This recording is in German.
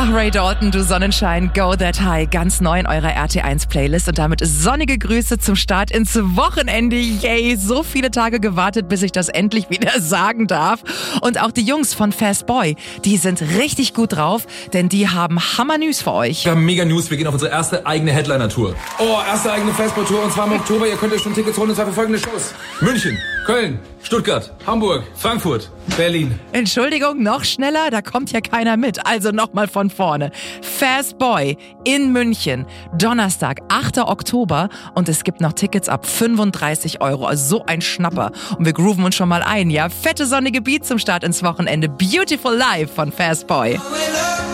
Ach, Ray Dalton, du Sonnenschein, Go That High, ganz neu in eurer RT1-Playlist und damit sonnige Grüße zum Start ins Wochenende. Yay, so viele Tage gewartet, bis ich das endlich wieder sagen darf. Und auch die Jungs von Fast Boy, die sind richtig gut drauf, denn die haben Hammer-News für euch. Wir haben mega News, wir gehen auf unsere erste eigene Headliner-Tour. Oh, erste eigene Fast Boy-Tour und zwar im Oktober. Ihr könnt euch schon Tickets holen und zwar für folgende Shows. München, Köln, Stuttgart, Hamburg, Frankfurt, Berlin. Entschuldigung, noch schneller? Da kommt ja keiner mit. Also nochmal von vorne. Fast Boy in München, Donnerstag, 8. Oktober und es gibt noch Tickets ab 35 €. Also so ein Schnapper. Und wir grooven uns schon mal ein, ja? Fette sonnige Beat zum Start ins Wochenende. Beautiful Life von Fast Boy.